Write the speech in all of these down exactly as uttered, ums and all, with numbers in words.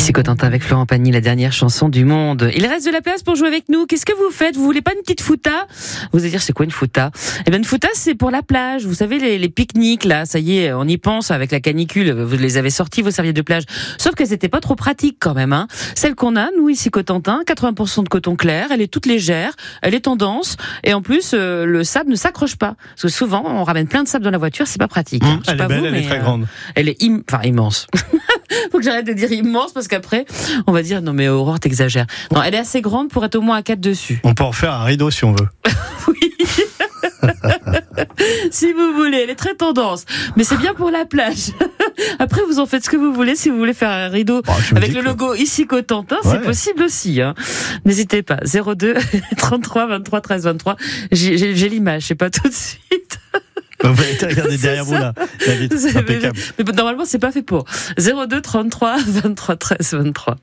Ici Cotentin avec Florent Pagny, la dernière chanson du monde. Il reste de la place pour jouer avec nous. Qu'est-ce que vous faites? Vous voulez pas une petite fouta? Vous allez dire, c'est quoi une fouta? Eh bien, une fouta, c'est pour la plage. Vous savez, les, les pique-niques, là, ça y est, on y pense avec la canicule. Vous les avez sortis, vos serviettes de plage. Sauf qu'elles étaient pas trop pratiques, quand même, hein. Celle qu'on a, nous, ici Cotentin, quatre-vingts pour cent de coton clair. Elle est toute légère. Elle est tendance. Et en plus, euh, le sable ne s'accroche pas. Parce que souvent, on ramène plein de sable dans la voiture, c'est pas pratique. Hein. Mmh, elle est belle, vous, elle est très euh, grande. Elle est im- enfin, immense. Faut que j'arrête de dire immense parce qu'après, on va dire non mais Aurore t'exagères. Non, elle est assez grande pour être au moins à quatre dessus. On peut en faire un rideau si on veut. Oui. Si vous voulez, elle est très tendance. Mais c'est bien pour la plage. Après, vous en faites ce que vous voulez. Si vous voulez faire un rideau oh, avec le que... logo ici Cotentin, ouais. C'est possible aussi. Hein. N'hésitez pas. zéro deux trente-trois vingt-trois treize vingt-trois. J'ai, j'ai, j'ai l'image, je sais pas tout de suite. Vous pouvez regarder derrière vous là, la vitre, c'est impeccable. Mais, mais normalement, c'est pas fait pour. zéro deux trente-trois vingt-trois treize vingt-trois.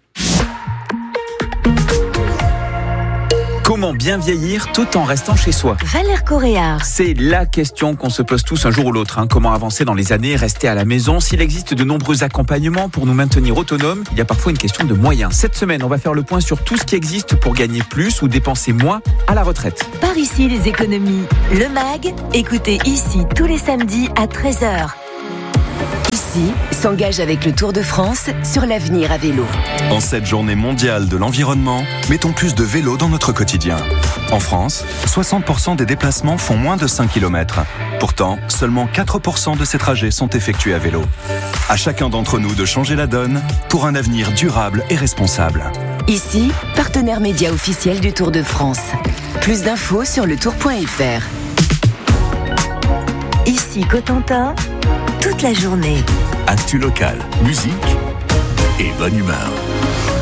Comment bien vieillir tout en restant chez soi? Valère Coréard. C'est la question qu'on se pose tous un jour ou l'autre. Hein. Comment avancer dans les années, rester à la maison? S'il existe de nombreux accompagnements pour nous maintenir autonomes, il y a parfois une question de moyens. Cette semaine, on va faire le point sur tout ce qui existe pour gagner plus ou dépenser moins à la retraite. Par ici, les économies. Le M A G, écoutez ici tous les samedis à treize heures. Ici, s'engage avec le Tour de France sur l'avenir à vélo. En cette journée mondiale de l'environnement, mettons plus de vélo dans notre quotidien. En France, soixante pour cent des déplacements font moins de cinq kilomètres. Pourtant, seulement quatre pour cent de ces trajets sont effectués à vélo. À chacun d'entre nous de changer la donne pour un avenir durable et responsable. Ici, partenaire média officiel du Tour de France. Plus d'infos sur le tour point f r. Ici Cotentin, toute la journée. Actu local, musique et bonne humeur.